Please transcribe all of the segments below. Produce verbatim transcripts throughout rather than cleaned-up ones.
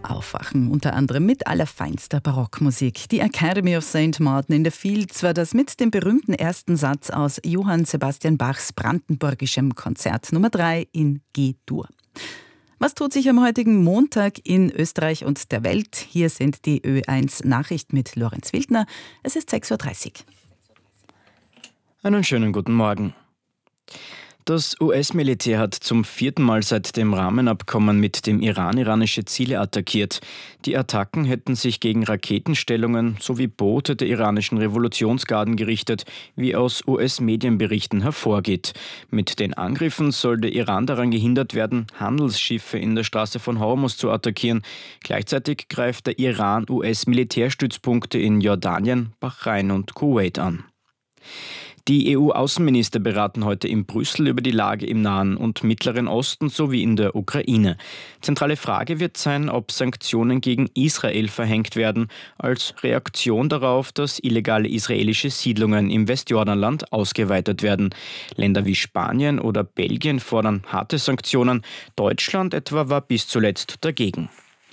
Aufwachen, unter anderem mit allerfeinster Barockmusik. Die Academy of Saint Martin in the Fields war das mit dem berühmten ersten Satz aus Johann Sebastian Bachs brandenburgischem Konzert Nummer drei in G-Dur. Was tut sich am heutigen Montag in Österreich und der Welt? Hier sind die Ö eins Nachrichten mit Lorenz Wildner. Es ist sechs Uhr dreißig. Einen schönen guten Morgen. Das U S-Militär hat zum vierten Mal seit dem Rahmenabkommen mit dem Iran iranische Ziele attackiert. Die Attacken hätten sich gegen Raketenstellungen sowie Boote der iranischen Revolutionsgarden gerichtet, wie aus U S-Medienberichten hervorgeht. Mit den Angriffen soll der Iran daran gehindert werden, Handelsschiffe in der Straße von Hormuz zu attackieren. Gleichzeitig greift der Iran U S-Militärstützpunkte in Jordanien, Bahrain und Kuwait an. Die E U-Außenminister beraten heute in Brüssel über die Lage im Nahen und Mittleren Osten sowie in der Ukraine. Zentrale Frage wird sein, ob Sanktionen gegen Israel verhängt werden, als Reaktion darauf, dass illegale israelische Siedlungen im Westjordanland ausgeweitet werden. Länder wie Spanien oder Belgien fordern harte Sanktionen. Deutschland etwa war bis zuletzt dagegen.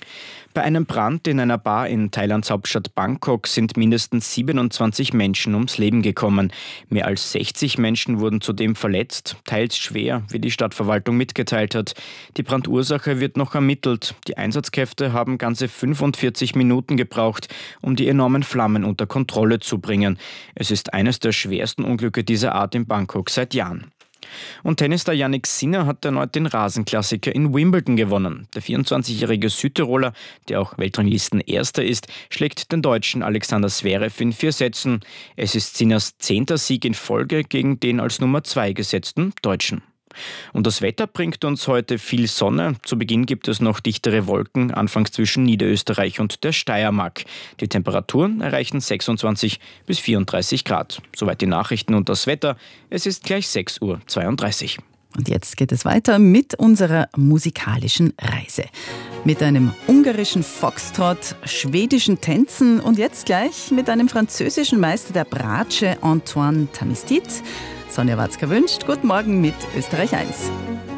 Bei einem Brand in einer Bar in Thailands Hauptstadt Bangkok sind mindestens siebenundzwanzig Menschen ums Leben gekommen. Mehr als sechzig Menschen wurden zudem verletzt, teils schwer, wie die Stadtverwaltung mitgeteilt hat. Die Brandursache wird noch ermittelt. Die Einsatzkräfte haben ganze fünfundvierzig Minuten gebraucht, um die enormen Flammen unter Kontrolle zu bringen. Es ist eines der schwersten Unglücke dieser Art in Bangkok seit Jahren. Und Tennisstar Jannik Sinner hat erneut den Rasenklassiker in Wimbledon gewonnen. Der vierundzwanzigjährige Südtiroler, der auch Weltranglisten-Erster ist, schlägt den Deutschen Alexander Zverev in vier Sätzen. Es ist Sinners zehnter Sieg in Folge gegen den als Nummer zwei gesetzten Deutschen. Und das Wetter bringt uns heute viel Sonne. Zu Beginn gibt es noch dichtere Wolken, anfangs zwischen Niederösterreich und der Steiermark. Die Temperaturen erreichen sechsundzwanzig bis vierunddreißig Grad. Soweit die Nachrichten und das Wetter. Es ist gleich sechs Uhr zweiunddreißig. Und jetzt geht es weiter mit unserer musikalischen Reise. Mit einem ungarischen Foxtrot, schwedischen Tänzen und jetzt gleich mit einem französischen Meister der Bratsche, Antoine Tamistit. Sonja Watzka wünscht, guten Morgen mit Österreich eins.